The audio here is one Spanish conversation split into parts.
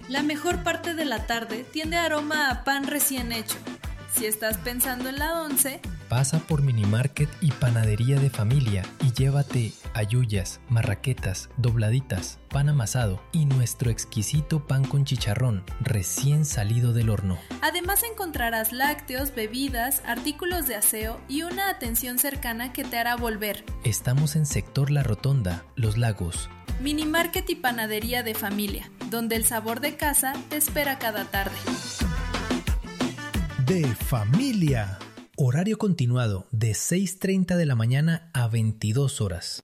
La mejor parte de la tarde tiende aroma a pan recién hecho. Si estás pensando en la once, pasa por Minimarket y Panadería de Familia y llévate halluyas, marraquetas, dobladitas, pan amasado y nuestro exquisito pan con chicharrón recién salido del horno. Además encontrarás lácteos, bebidas, artículos de aseo y una atención cercana que te hará volver. Estamos en Sector La Rotonda, Los Lagos. Minimarket y Panadería de Familia, donde el sabor de casa te espera cada tarde. De familia. Horario continuado de 6:30 de la mañana a 22 horas.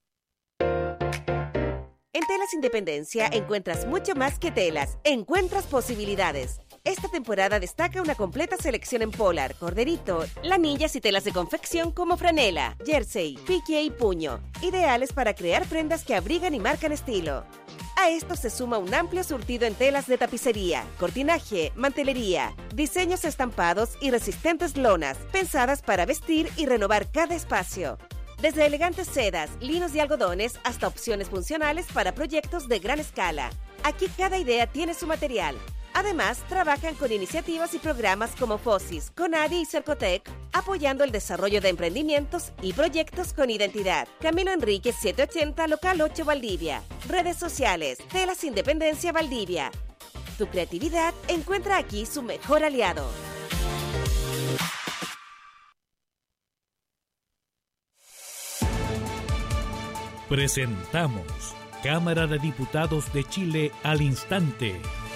En Telas Independencia encuentras mucho más que telas, encuentras posibilidades. Esta temporada destaca una completa selección en polar, corderito, lanillas y telas de confección como franela, jersey, pique y puño, ideales para crear prendas que abrigan y marcan estilo. A esto se suma un amplio surtido en telas de tapicería, cortinaje, mantelería, diseños estampados y resistentes lonas, pensadas para vestir y renovar cada espacio. Desde elegantes sedas, linos y algodones hasta opciones funcionales para proyectos de gran escala. Aquí cada idea tiene su material. Además, trabajan con iniciativas y programas como FOSIS, CONADI y Cercotec, apoyando el desarrollo de emprendimientos y proyectos con identidad. Camilo Enríquez 780, Local 8, Valdivia. Redes sociales, Telas Independencia Valdivia. Tu creatividad encuentra aquí su mejor aliado. Presentamos Cámara de Diputados de Chile al instante.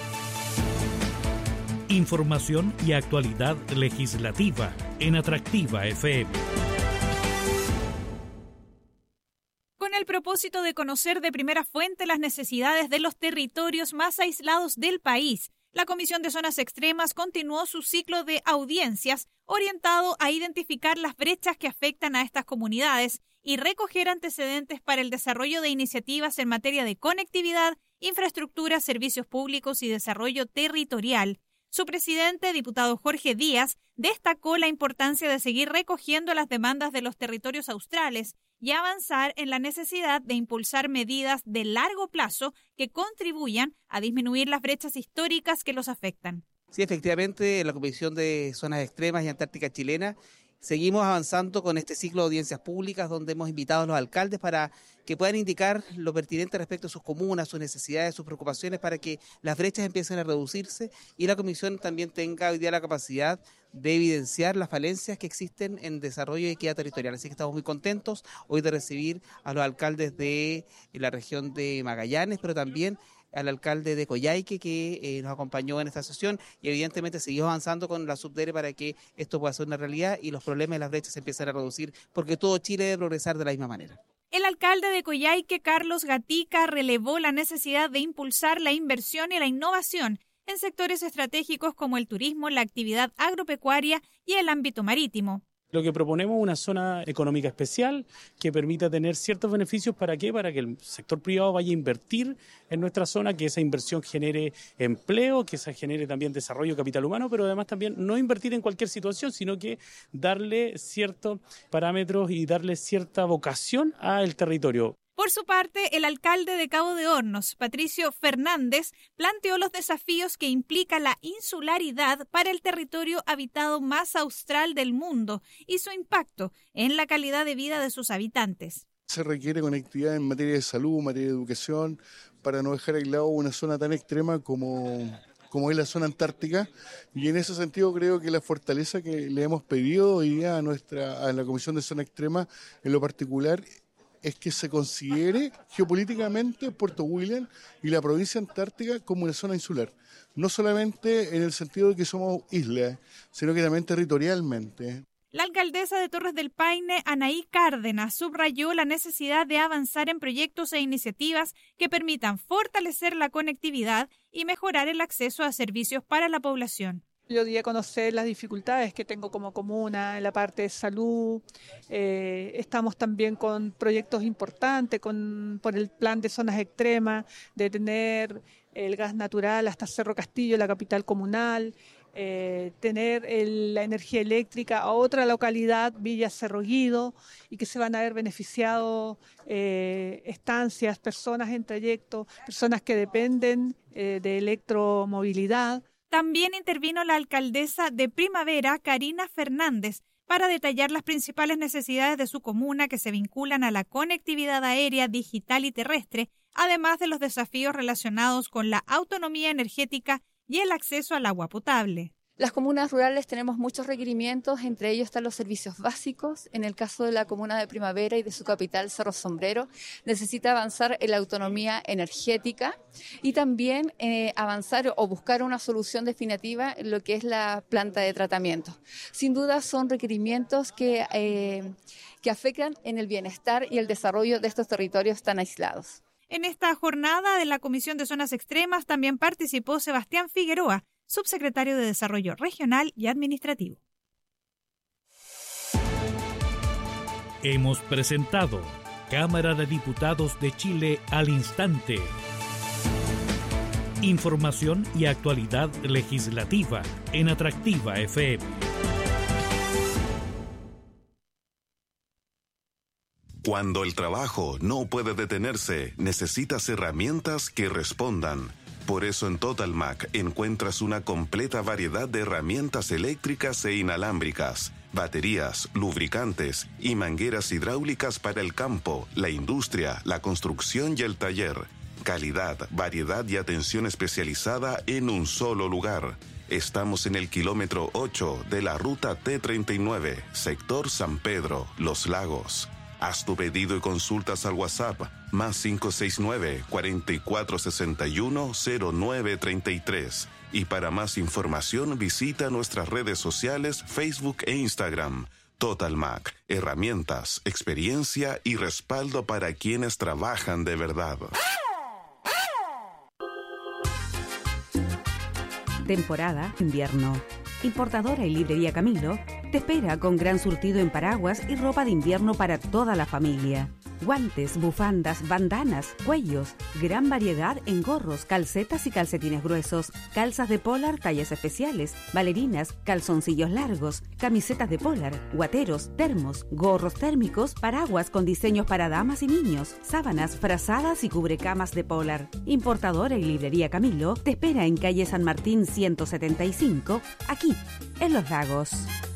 Información y actualidad legislativa en Atractiva FM. Con el propósito de conocer de primera fuente las necesidades de los territorios más aislados del país, la Comisión de Zonas Extremas continuó su ciclo de audiencias orientado a identificar las brechas que afectan a estas comunidades y recoger antecedentes para el desarrollo de iniciativas en materia de conectividad, infraestructura, servicios públicos y desarrollo territorial. Su presidente, diputado Jorge Díaz, destacó la importancia de seguir recogiendo las demandas de los territorios australes y avanzar en la necesidad de impulsar medidas de largo plazo que contribuyan a disminuir las brechas históricas que los afectan. Sí, efectivamente, en la Comisión de Zonas Extremas y Antártica Chilena seguimos avanzando con este ciclo de audiencias públicas donde hemos invitado a los alcaldes para que puedan indicar lo pertinente respecto a sus comunas, sus necesidades, sus preocupaciones para que las brechas empiecen a reducirse y la Comisión también tenga hoy día la capacidad de evidenciar las falencias que existen en desarrollo y equidad territorial. Así que estamos muy contentos hoy de recibir a los alcaldes de la región de Magallanes, pero también al alcalde de Coyhaique que nos acompañó en esta sesión y evidentemente seguimos avanzando con la subdere para que esto pueda ser una realidad y los problemas de las brechas se empiecen a reducir porque todo Chile debe progresar de la misma manera. El alcalde de Coyhaique, Carlos Gatica, relevó la necesidad de impulsar la inversión y la innovación en sectores estratégicos como el turismo, la actividad agropecuaria y el ámbito marítimo. Lo que proponemos es una zona económica especial que permita tener ciertos beneficios. ¿Para qué? Para que el sector privado vaya a invertir en nuestra zona, que esa inversión genere empleo, que esa genere también desarrollo de capital humano, pero además también no invertir en cualquier situación, sino que darle ciertos parámetros y darle cierta vocación al territorio. Por su parte, el alcalde de Cabo de Hornos, Patricio Fernández, planteó los desafíos que implica la insularidad para el territorio habitado más austral del mundo y su impacto en la calidad de vida de sus habitantes. Se requiere conectividad en materia de salud, en materia de educación, para no dejar aislado una zona tan extrema como es la zona antártica, y en ese sentido creo que la fortaleza que le hemos pedido hoy día a la Comisión de Zona Extrema en lo particular es que se considere geopolíticamente Puerto William y la provincia antártica como una zona insular. No solamente en el sentido de que somos islas, sino que también territorialmente. La alcaldesa de Torres del Paine, Anaí Cárdenas, subrayó la necesidad de avanzar en proyectos e iniciativas que permitan fortalecer la conectividad y mejorar el acceso a servicios para la población. Yo di a conocer las dificultades que tengo como comuna en la parte de salud. Estamos también con proyectos importantes por el plan de zonas extremas, de tener el gas natural hasta Cerro Castillo, la capital comunal, tener la energía eléctrica a otra localidad, Villa Cerro Guido, y que se van a ver beneficiados estancias, personas en trayecto, personas que dependen de electromovilidad. También intervino la alcaldesa de Primavera, Karina Fernández, para detallar las principales necesidades de su comuna que se vinculan a la conectividad aérea, digital y terrestre, además de los desafíos relacionados con la autonomía energética y el acceso al agua potable. Las comunas rurales tenemos muchos requerimientos, entre ellos están los servicios básicos. En el caso de la comuna de Primavera y de su capital, Cerro Sombrero, necesita avanzar en la autonomía energética y también avanzar o buscar una solución definitiva en lo que es la planta de tratamiento. Sin duda son requerimientos que afectan en el bienestar y el desarrollo de estos territorios tan aislados. En esta jornada de la Comisión de Zonas Extremas también participó Sebastián Figueroa, subsecretario de Desarrollo Regional y Administrativo. Hemos presentado Cámara de Diputados de Chile al instante. Información y actualidad legislativa en Atractiva FM. Cuando el trabajo no puede detenerse, necesitas herramientas que respondan. Por eso en Totalmac encuentras una completa variedad de herramientas eléctricas e inalámbricas, baterías, lubricantes y mangueras hidráulicas para el campo, la industria, la construcción y el taller. Calidad, variedad y atención especializada en un solo lugar. Estamos en el kilómetro 8 de la ruta T39, sector San Pedro, Los Lagos. Haz tu pedido y consultas al WhatsApp más 569-4461-0933. Y para más información visita nuestras redes sociales Facebook e Instagram. Totalmac, herramientas, experiencia y respaldo para quienes trabajan de verdad. Temporada invierno. Importadora y librería Camilo te espera con gran surtido en paraguas y ropa de invierno para toda la familia. Guantes, bufandas, bandanas, cuellos, gran variedad en gorros, calcetas y calcetines gruesos, calzas de polar, tallas especiales, bailarinas, calzoncillos largos, camisetas de polar, guateros, termos, gorros térmicos, paraguas con diseños para damas y niños, sábanas, frazadas y cubrecamas de polar. Importadora y librería Camilo te espera en calle San Martín 175, aquí, en Los Lagos.